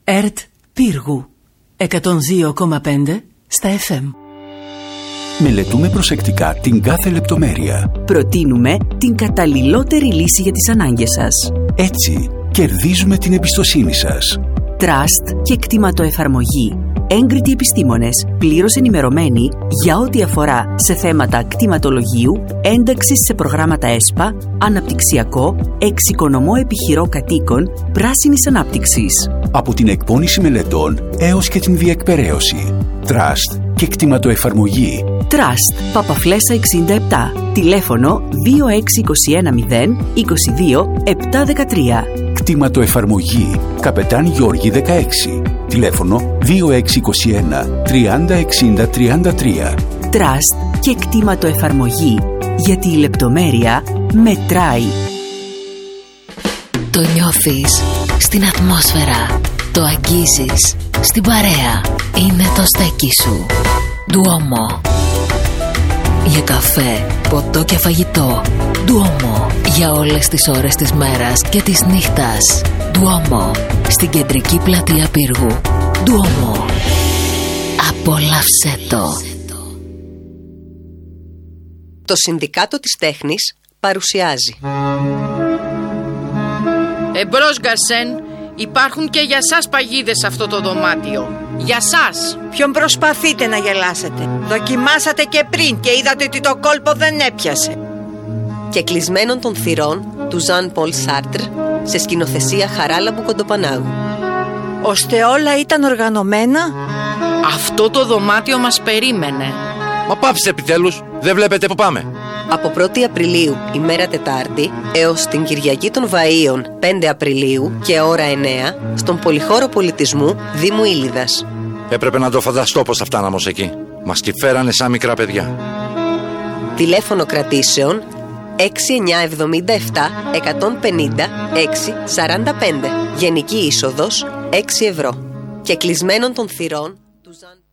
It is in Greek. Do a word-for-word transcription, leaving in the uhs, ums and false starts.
ΕΡΤ Πύργου εκατόν δύο κόμμα πέντε στα εφ εμ. Μελετούμε προσεκτικά την κάθε λεπτομέρεια. Προτείνουμε την καταλληλότερη λύση για τις ανάγκες σας. Έτσι, κερδίζουμε την εμπιστοσύνη σας. Trust και κτηματοεφαρμογή. Έγκριτοι επιστήμονες, πλήρως ενημερωμένοι για ό,τι αφορά σε θέματα κτηματολογίου, ένταξη σε προγράμματα ΕΣΠΑ, αναπτυξιακό, εξοικονομώ επιχειρώ κατοίκων, πράσινης ανάπτυξης. Από την εκπόνηση μελετών έως και την διεκπεραίωση. Trust και κτηματοεφαρμογή. Trust, Παπαφλέσσα εξήντα επτά. Τηλέφωνο δύο έξι δύο ένα μηδέν είκοσι δύο επτακόσια δεκατρία. Κτηματοεφαρμογή Καπετάν Γιώργη δεκαέξι. Τηλέφωνο δύο έξι δύο ένα τριάντα εξήντα τριάντα τρία. Trust και κτηματοεφαρμογή, γιατί η λεπτομέρεια μετράει. Το νιώθεις στην ατμόσφαιρα. Το αγγίζεις στην παρέα. Είναι το στέκι σου. Ντουόμο. Για καφέ, ποτό και φαγητό. Ντουόμο. Για όλες τις ώρες της μέρας και της νύχτας. Ντουόμο. Στην κεντρική πλατεία Πύργου. Ντουόμο. Απόλαυσέ το. Το Συνδικάτο της Τέχνης παρουσιάζει. Εμπρός Γκαρσέν, υπάρχουν και για σας παγίδες σε αυτό το δωμάτιο. Για σας. Ποιον προσπαθείτε να γελάσετε? Δοκιμάσατε και πριν και είδατε ότι το κόλπο δεν έπιασε. Και κλεισμένων των θυρών του Ζαν Πολ Σάρτρ σε σκηνοθεσία Χαράλαμπου Κοντοπανάγου. Ώστε όλα ήταν οργανωμένα. Αυτό το δωμάτιο μας περίμενε. Μα πάψε επιτέλους, δεν βλέπετε που πάμε? Από πρώτη Απριλίου, ημέρα Τετάρτη, έως την Κυριακή των Βαΐων, πέντε Απριλίου και ώρα εννέα, στον Πολυχώρο Πολιτισμού Δήμου Ήλιδας. Έπρεπε να το φανταστώ πως θα φτάναμε ως εκεί. Μας τη φέρανε σαν μικρά παιδιά. Τηλέφωνο κρατήσεων έξι εννιά εβδομήντα επτά εκατόν πενήντα έξι σαράντα πέντε. Γενική είσοδος έξι ευρώ. Και κλεισμένων των θυρών του Ζαν